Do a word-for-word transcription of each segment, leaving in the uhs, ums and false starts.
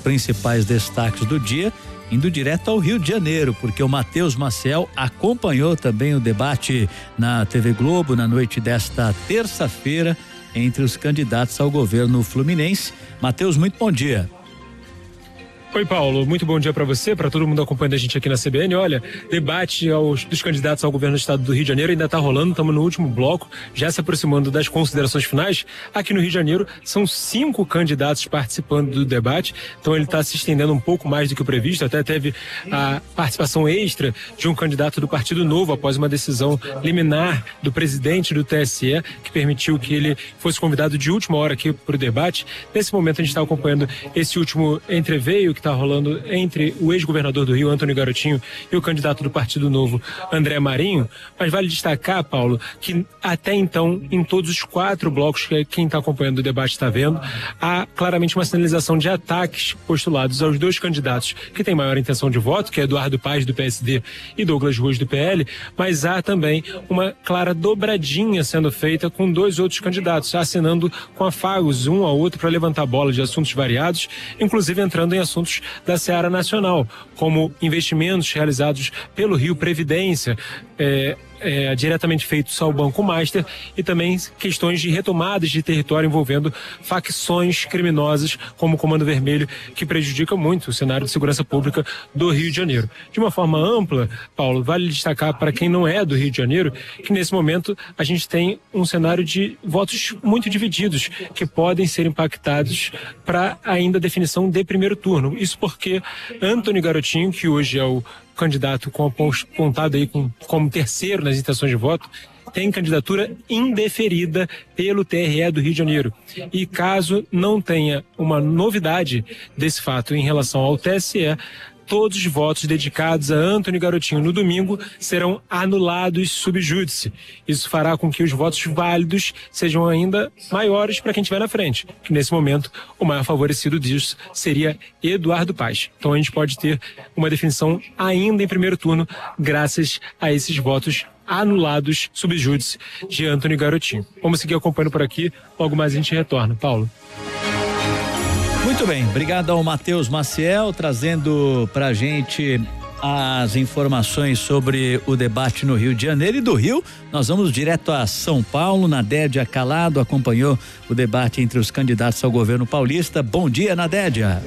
principais destaques do dia, indo direto ao Rio de Janeiro, porque o Matheus Maciel acompanhou também o debate na T V Globo na noite desta terça-feira entre os candidatos ao governo fluminense. Matheus, muito bom dia. Oi, Paulo, muito bom dia para você, para todo mundo acompanhando a gente aqui na C B N. Olha, debate aos, dos candidatos ao governo do estado do Rio de Janeiro ainda está rolando, estamos no último bloco, já se aproximando das considerações finais. Aqui no Rio de Janeiro são cinco candidatos participando do debate, então ele está se estendendo um pouco mais do que o previsto. Até teve a participação extra de um candidato do Partido Novo após uma decisão liminar do presidente do T S E, que permitiu que ele fosse convidado de última hora aqui para o debate. Nesse momento a gente está acompanhando esse último entreveio que está rolando entre o ex-governador do Rio, Antony Garotinho, e o candidato do Partido Novo, André Marinho. Mas vale destacar, Paulo, que até então, em todos os quatro blocos que quem está acompanhando o debate está vendo, há claramente uma sinalização de ataques postulados aos dois candidatos que têm maior intenção de voto, que é Eduardo Paes, do P S D, e Douglas Ruas, do P L, mas há também uma clara dobradinha sendo feita com dois outros candidatos, assinando com afagos um ao outro para levantar bola de assuntos variados, inclusive entrando em assuntos da seara nacional, como investimentos realizados pelo Rio Previdência, é, é, diretamente feitos ao Banco Master, e também questões de retomadas de território envolvendo facções criminosas como o Comando Vermelho, que prejudica muito o cenário de segurança pública do Rio de Janeiro. De uma forma ampla, Paulo, vale destacar para quem não é do Rio de Janeiro que nesse momento a gente tem um cenário de votos muito divididos que podem ser impactados para ainda a definição de primeiro turno. Isso porque Antony Garotinho, que hoje é o candidato com apontado aí com, como terceiro nas intenções de voto, tem candidatura indeferida pelo T R E do Rio de Janeiro. E caso não tenha uma novidade desse fato em relação ao T S E, todos os votos dedicados a Antony Garotinho no domingo serão anulados sub júdice. Isso fará com que os votos válidos sejam ainda maiores para quem estiver na frente, que nesse momento o maior favorecido disso seria Eduardo Paes. Então a gente pode ter uma definição ainda em primeiro turno graças a esses votos anulados sub júdice de Antony Garotinho. Vamos seguir acompanhando por aqui, logo mais a gente retorna. Paulo. Muito bem, obrigado ao Matheus Maciel, trazendo pra gente as informações sobre o debate no Rio de Janeiro. E do Rio, nós vamos direto a São Paulo. Nadédia Calado acompanhou o debate entre os candidatos ao governo paulista. Bom dia, Nadédia.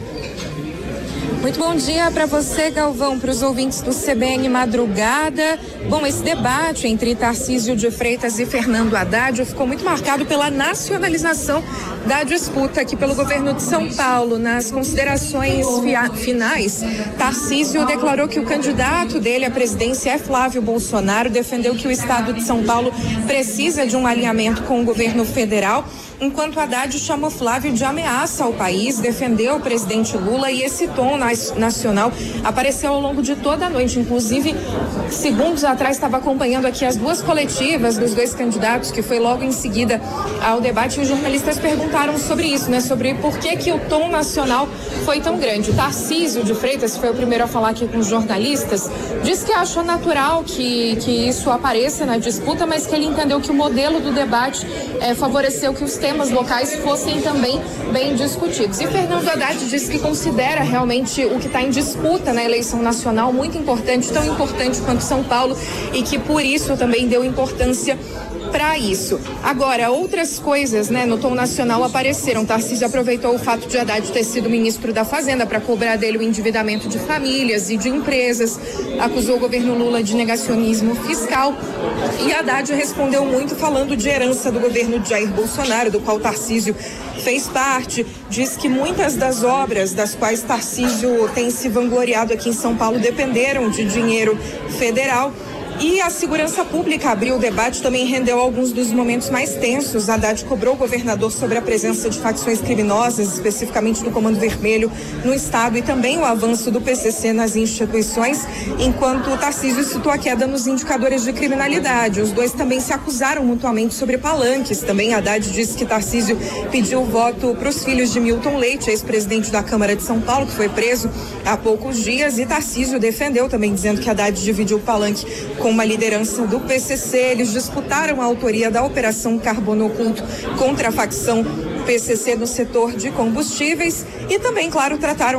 Muito bom dia para você, Galvão, para os ouvintes do C B N Madrugada. Bom, esse debate entre Tarcísio de Freitas e Fernando Haddad ficou muito marcado pela nacionalização da disputa aqui pelo governo de São Paulo. Nas considerações fia- finais, Tarcísio declarou que o candidato dele à presidência é Flávio Bolsonaro, defendeu que o estado de São Paulo precisa de um alinhamento com o governo federal, enquanto Haddad chamou Flávio de ameaça ao país, defendeu o presidente Lula, e esse tom nacional apareceu ao longo de toda a noite. Inclusive, segundos atrás estava acompanhando aqui as duas coletivas dos dois candidatos, que foi logo em seguida ao debate, e os jornalistas perguntaram sobre isso, né? Sobre por que que o tom nacional foi tão grande. O Tarcísio de Freitas, que foi o primeiro a falar aqui com os jornalistas, disse que achou natural que, que isso apareça na disputa, mas que ele entendeu que o modelo do debate é, favoreceu que os temas locais fossem também bem discutidos. E Fernando Haddad disse que considera realmente o que está em disputa na eleição nacional muito importante, tão importante quanto São Paulo, e que por isso também deu importância para isso. Agora, outras coisas, né, no tom nacional apareceram. Tarcísio aproveitou o fato de Haddad ter sido ministro da Fazenda para cobrar dele o endividamento de famílias e de empresas, acusou o governo Lula de negacionismo fiscal, e Haddad respondeu muito falando de herança do governo de Jair Bolsonaro, do qual Tarcísio fez parte. Diz que muitas das obras das quais Tarcísio tem se vangloriado aqui em São Paulo dependeram de dinheiro federal. E a segurança pública abriu o debate, também rendeu alguns dos momentos mais tensos. Haddad cobrou o governador sobre a presença de facções criminosas, especificamente do Comando Vermelho, no estado, e também o avanço do P C C nas instituições, enquanto o Tarcísio citou a queda nos indicadores de criminalidade. Os dois também se acusaram mutuamente sobre palanques. Também Haddad disse que Tarcísio pediu voto para os filhos de Milton Leite, ex-presidente da Câmara de São Paulo, que foi preso há poucos dias, e Tarcísio defendeu também, dizendo que Haddad dividiu o palanque com uma liderança do P C C. Eles disputaram a autoria da Operação Carbono Oculto contra a facção P C C no setor de combustíveis, e também, claro, trataram